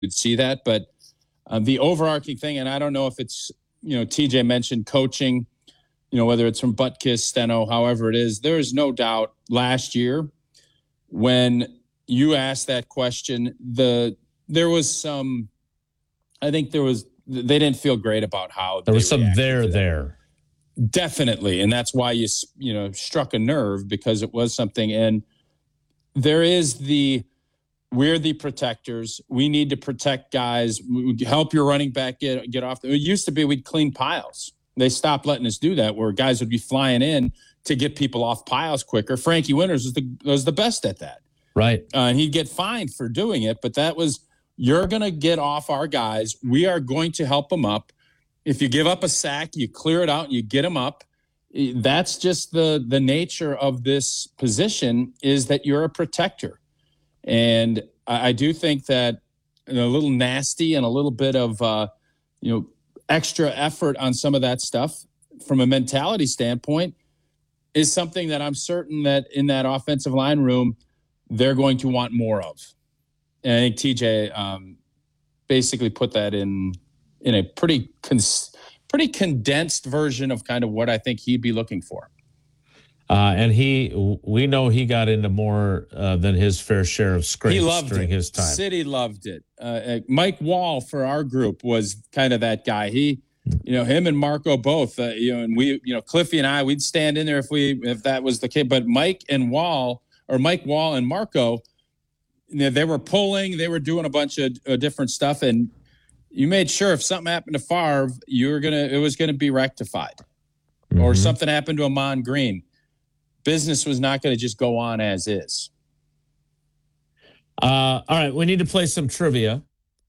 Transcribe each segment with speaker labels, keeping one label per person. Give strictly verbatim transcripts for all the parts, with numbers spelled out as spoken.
Speaker 1: would see that. But uh, the overarching thing, and I don't know if it's, you know, T J mentioned coaching, you know, whether it's from Butkus, Steno, however it is, there is no doubt last year when you asked that question, the there was some, I think there was, they didn't feel great about how
Speaker 2: there was some there there.
Speaker 1: Definitely. And that's why you, you know, struck a nerve, because it was something. And there is the, we're the protectors. We need to protect guys. We help your running back get, get off. It used to be we'd clean piles. They stopped letting us do that, where guys would be flying in to get people off piles quicker. Frankie Winters was the, was the best at that.
Speaker 2: Right.
Speaker 1: Uh, and he'd get fined for doing it. But that was, you're going to get off our guys. We are going to help them up. If you give up a sack, you clear it out and you get them up. That's just the the nature of this position, is that you're a protector. And I, I do think that, you know, a little nasty and a little bit of, uh, you know, extra effort on some of that stuff from a mentality standpoint is something that I'm certain that in that offensive line room, they're going to want more of. And I think T J um, basically put that in in a pretty cons- pretty condensed version of kind of what I think he'd be looking for.
Speaker 2: Uh, and he, we know he got into more uh, than his fair share of scrapes
Speaker 1: he loved
Speaker 2: during
Speaker 1: it.
Speaker 2: his time.
Speaker 1: City loved it. Uh, Mike Wall for our group was kind of that guy. He, you know, him and Marco both, uh, you know, and we, you know, Cliffy and I, we'd stand in there if we, if that was the case. But Mike and Wall, or Mike Wall and Marco, you know, they were pulling, they were doing a bunch of uh, different stuff, and you made sure if something happened to Favre, you were gonna, it was gonna be rectified, mm-hmm. or something happened to Amon Green. Business was not going to just go on as is.
Speaker 2: Uh, all right, we need to play some trivia.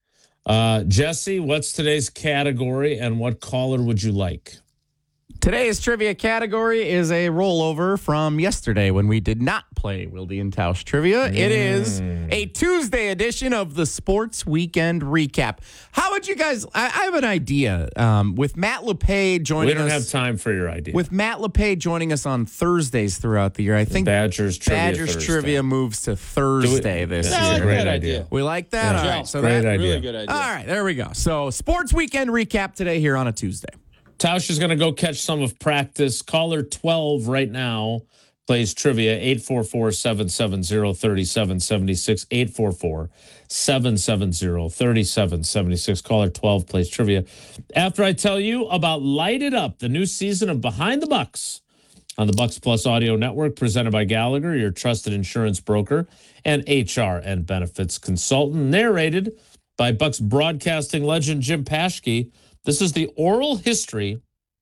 Speaker 2: Uh, Jesse, what's today's category, and what caller would you like?
Speaker 3: Today's trivia category is a rollover from yesterday when we did not play Wilde and Tausch trivia. Mm. It is a Tuesday edition of the Sports Weekend Recap. How would you guys, I, I have an idea. Um, with Matt LePay joining us.
Speaker 2: We don't
Speaker 3: us,
Speaker 2: have time for your idea.
Speaker 3: With Matt LePay joining us on Thursdays throughout the year, I think
Speaker 2: Badgers Trivia
Speaker 3: Badgers
Speaker 2: Thursday.
Speaker 3: Trivia moves to Thursday this
Speaker 1: yeah,
Speaker 3: year.
Speaker 1: I like
Speaker 2: Great
Speaker 1: that
Speaker 2: idea.
Speaker 1: idea.
Speaker 3: We like that?
Speaker 1: Yeah.
Speaker 3: All right. So
Speaker 2: Great
Speaker 3: that,
Speaker 2: idea.
Speaker 1: Really good idea.
Speaker 3: All right, there we go. So Sports Weekend Recap today here on a Tuesday.
Speaker 2: Tausch is going to go catch some of practice. Caller twelve right now plays trivia. eight four four, seven seven zero, three seven seven six. eight four four, seven seven zero, three seven seven six. Caller twelve plays trivia. After I tell you about Light It Up, the new season of Behind the Bucks on the Bucks Plus Audio Network, presented by Gallagher, your trusted insurance broker and H R and benefits consultant, narrated by Bucks broadcasting legend Jim Paschke. This is the oral history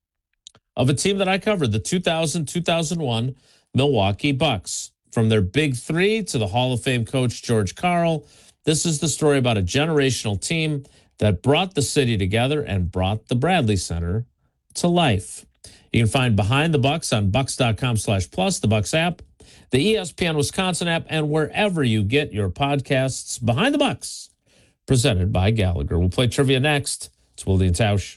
Speaker 2: of a team that I covered, the two thousand two thousand one Milwaukee Bucks. From their big three to the Hall of Fame coach George Karl, this is the story about a generational team that brought the city together and brought the Bradley Center to life. You can find Behind the Bucks on bucks.com slash plus, the Bucks app, the E S P N Wisconsin app, and wherever you get your podcasts. Behind the Bucks, presented by Gallagher. We'll play trivia next. It's Wilde and Tausch.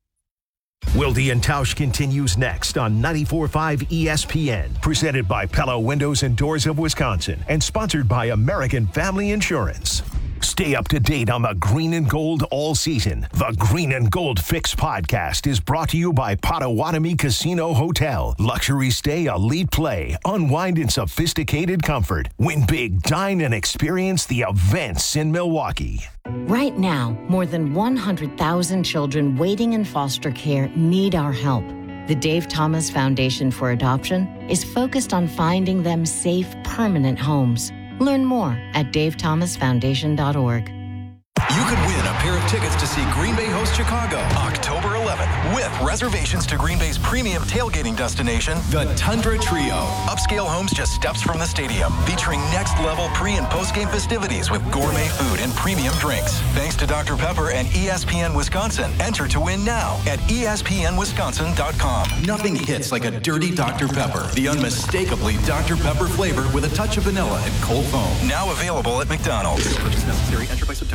Speaker 4: Wilde and Tausch continues next on ninety-four point five E S P N. Presented by Pella Windows and Doors of Wisconsin and sponsored by American Family Insurance. Stay up to date on the green and gold all season. The Green and Gold Fix podcast is brought to you by Potawatomi Casino Hotel. Luxury stay, elite play, unwind in sophisticated comfort. Win big, dine, and experience the events in Milwaukee.
Speaker 5: Right now, more than one hundred thousand children waiting in foster care need our help. The Dave Thomas Foundation for Adoption is focused on finding them safe, permanent homes. Learn more at dave thomas foundation dot org.
Speaker 6: You could win a pair of tickets to see Green Bay host Chicago October eleventh with reservations to Green Bay's premium tailgating destination, the Tundra Trio. Upscale homes just steps from the stadium, featuring next-level pre- and post-game festivities with gourmet food and premium drinks. Thanks to Doctor Pepper and E S P N Wisconsin. Enter to win now at E S P N wisconsin dot com. Nothing hits like a dirty Doctor Pepper. The unmistakably Doctor Pepper flavor with a touch of vanilla and cold foam. Now available at McDonald's. Purchase necessary. Enter by September twentieth.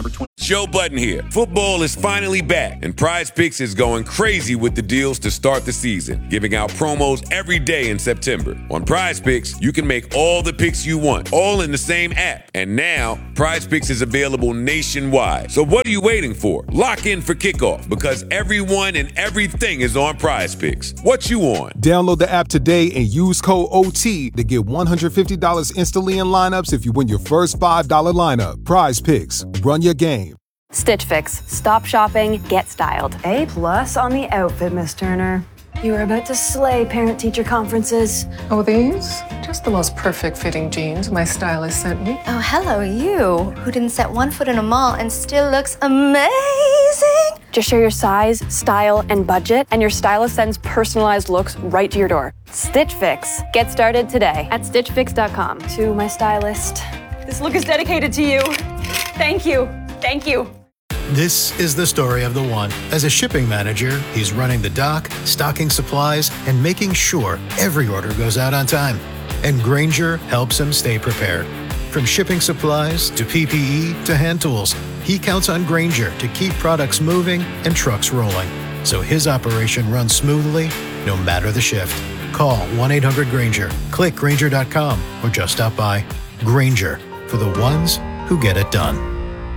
Speaker 7: Joe Budden here. Football is finally back, and Prize Picks is going crazy with the deals to start the season, giving out promos every day in September. On Prize Picks, you can make all the picks you want, all in the same app. And now, Prize Picks is available nationwide. So what are you waiting for? Lock in for kickoff, because everyone and everything is on Prize Picks. What you on?
Speaker 8: Download the app today and use code O T to get one hundred fifty dollars instantly in lineups if you win your first five dollars lineup. Prize Picks. Run your game.
Speaker 9: Stitch Fix. Stop shopping, get styled.
Speaker 10: A plus on the outfit, Miss Turner.
Speaker 9: You are about to slay parent-teacher conferences.
Speaker 11: Oh, these? Just the most perfect fitting jeans my stylist sent me.
Speaker 12: Oh, hello, you, who didn't set one foot in a mall and still looks amazing.
Speaker 9: Just share your size, style, and budget, and your stylist sends personalized looks right to your door. Stitch Fix. Get started today at stitch fix dot com. To my stylist, this look is dedicated to you. Thank you. Thank you.
Speaker 13: This is the story of the one. As a shipping manager, he's running the dock, stocking supplies, and making sure every order goes out on time. And Grainger helps him stay prepared. From shipping supplies to P P E to hand tools, he counts on Grainger to keep products moving and trucks rolling, so his operation runs smoothly no matter the shift. Call one eight hundred Grainger, click Grainger dot com, or just stop by. Grainger, for the ones who get it done.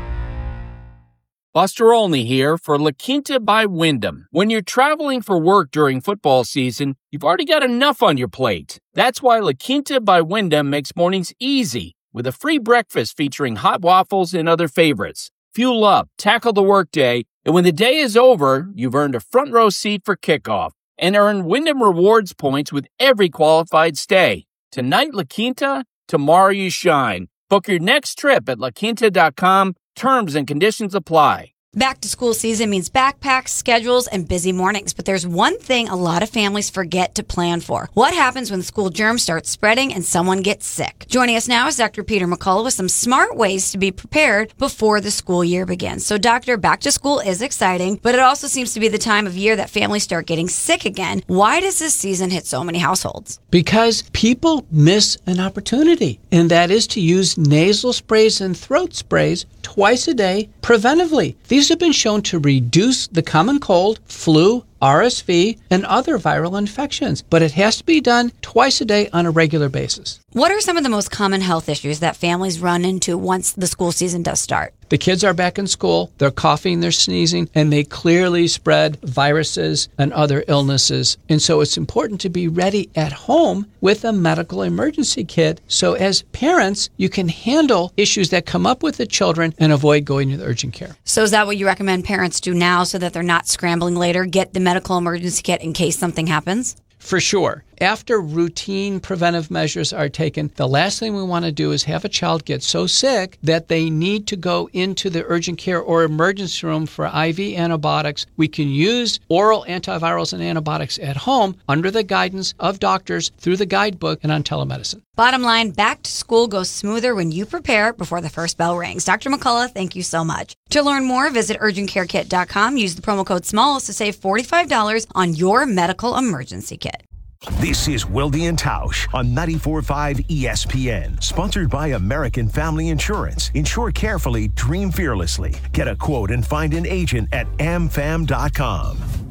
Speaker 14: Buster Olney here for La Quinta by Wyndham. When you're traveling for work during football season, you've already got enough on your plate. That's why La Quinta by Wyndham makes mornings easy with a free breakfast featuring hot waffles and other favorites. Fuel up, tackle the workday, and when the day is over, you've earned a front row seat for kickoff and earn Wyndham Rewards points with every qualified stay. Tonight, La Quinta, tomorrow you shine. Book your next trip at la quinta dot com. Terms and conditions apply.
Speaker 15: Back to school season means backpacks, schedules, and busy mornings. But there's one thing a lot of families forget to plan for. What happens when school germs start spreading and someone gets sick? Joining us now is Doctor Peter McCullough with some smart ways to be prepared before the school year begins. So, Doctor, back to school is exciting, but it also seems to be the time of year that families start getting sick again. Why does this season hit so many households?
Speaker 16: Because people miss an opportunity, and that is to use nasal sprays and throat sprays twice a day preventively. These have been shown to reduce the common cold, flu, R S V, and other viral infections, but it has to be done twice a day on a regular basis.
Speaker 15: What are some of the most common health issues that families run into once the school season does start?
Speaker 16: The kids are back in school, they're coughing, they're sneezing, and they clearly spread viruses and other illnesses. And so it's important to be ready at home with a medical emergency kit. So as parents, you can handle issues that come up with the children and avoid going to the urgent care.
Speaker 15: So is that what you recommend parents do now so that they're not scrambling later? Get the medical emergency kit in case something happens?
Speaker 16: For sure. After routine preventive measures are taken, the last thing we want to do is have a child get so sick that they need to go into the urgent care or emergency room for I V antibiotics. We can use oral antivirals and antibiotics at home under the guidance of doctors through the guidebook and on telemedicine.
Speaker 15: Bottom line, back to school goes smoother when you prepare before the first bell rings. Doctor McCullough, thank you so much. To learn more, visit urgent care kit dot com. Use the promo code SMALLS to save forty-five dollars on your medical emergency kit.
Speaker 4: This is Wilde and Tausch on ninety-four point five E S P N, sponsored by American Family Insurance. Insure carefully, dream fearlessly. Get a quote and find an agent at am fam dot com.